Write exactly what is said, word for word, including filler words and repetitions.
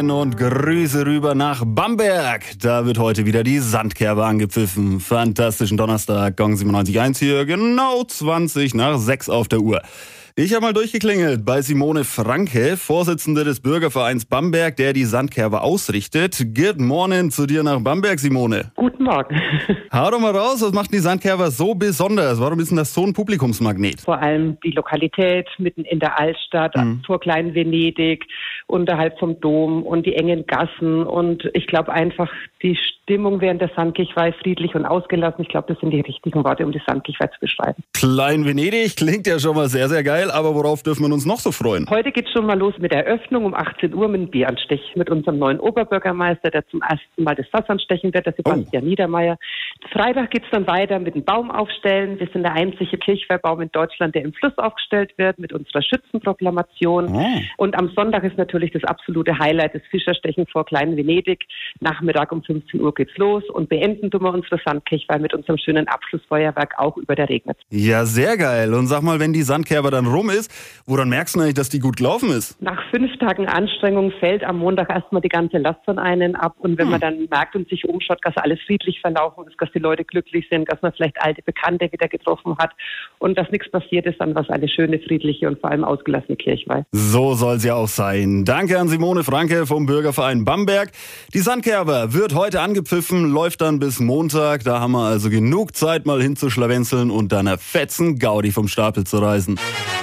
Und Grüße rüber nach Bamberg. Da wird heute wieder die Sandkerbe angepfiffen. Fantastischen Donnerstag, Gong siebenundneunzig Komma eins hier, genau zwanzig nach sechs auf der Uhr. Ich habe mal durchgeklingelt bei Simone Franke, Vorsitzende des Bürgervereins Bamberg, der die Sandkerbe ausrichtet. Good morning zu dir nach Bamberg, Simone. Guten Morgen. Hau doch mal raus, was macht die Sandkerbe so besonders? Warum ist denn das so ein Publikumsmagnet? Vor allem die Lokalität mitten in der Altstadt, mhm. vor Klein-Venedig, unterhalb vom Dom und die engen Gassen. Und ich glaube einfach, die Stimmung während der Sandkirchweih friedlich und ausgelassen. Ich glaube, das sind die richtigen Worte, um die Sandkirchweih zu beschreiben. Klein-Venedig klingt ja schon mal sehr, sehr geil. Aber worauf dürfen wir uns noch so freuen? Heute geht es schon mal los mit der Eröffnung um achtzehn Uhr mit dem Bieranstich. Mit unserem neuen Oberbürgermeister, der zum ersten Mal das Fass anstechen wird, der Sebastian oh. Niedermeyer. Freitag geht es dann weiter mit dem Baum aufstellen. Wir sind der einzige Kirchweihbaum in Deutschland, der im Fluss aufgestellt wird, mit unserer Schützenproklamation. Oh. Und am Sonntag ist natürlich das absolute Highlight, das Fischerstechen vor Klein-Venedig. Nachmittag um fünfzehn Uhr geht's los und beenden tun wir unsere Sandkirchweih mit unserem schönen Abschlussfeuerwerk auch über der Regnitz. Ja, sehr geil. Und sag mal, wenn die Sandkerbe dann rum ist, woran merkst du eigentlich, dass die gut gelaufen ist? Nach fünf Tagen Anstrengung fällt am Montag erstmal die ganze Last von einem ab. Und wenn hm. man dann merkt und sich umschaut, dass alles friedlich verlaufen ist, dass die Leute glücklich sind, dass man vielleicht alte Bekannte wieder getroffen hat und dass nichts passiert ist, dann war es eine schöne, friedliche und vor allem ausgelassene Kirchweih. So soll es ja auch sein. Danke an Simone Franke vom Bürgerverein Bamberg. Die Sandkerbe wird heute angepfiffen, läuft dann bis Montag. Da haben wir also genug Zeit, mal hinzuschlawenzeln und dann eine fetzen Gaudi vom Stapel zu reißen.